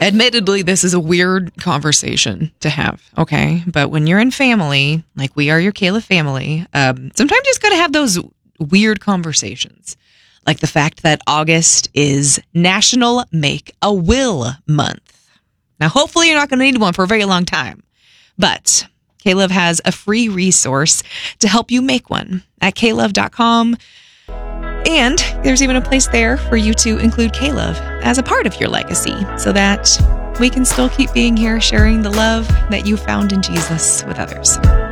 Admittedly, this is a weird conversation to have, okay? But when you're in family, like we are your Caleb family, sometimes you just got to have those weird conversations. Like the fact that August is National Make a Will Month. Now, hopefully you're not going to need one for a very long time. But Caleb has a free resource to help you make one at caleb.com. And there's even a place there for you to include Caleb as a part of your legacy so that we can still keep being here sharing the love that you found in Jesus with others.